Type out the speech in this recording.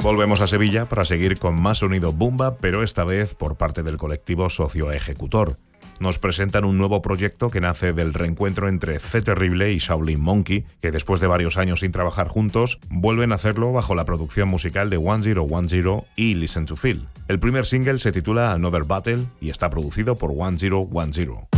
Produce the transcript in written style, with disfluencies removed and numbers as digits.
Volvemos a Sevilla para seguir con más sonido Bumba, pero esta vez por parte del colectivo Socio Ejecutor. Nos presentan un nuevo proyecto que nace del reencuentro entre C Terrible y Shaolin Monkey, que después de varios años sin trabajar juntos, vuelven a hacerlo bajo la producción musical de 1010 y Listen to Feel. El primer single se titula Another Battle y está producido por 1010.